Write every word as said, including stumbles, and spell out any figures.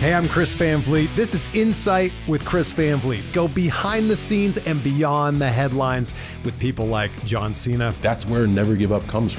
Hey, I'm Chris Van Vliet. This is Insight with Chris Van Vliet. Go behind the scenes and beyond the headlines with people like John Cena. That's where Never Give Up comes from.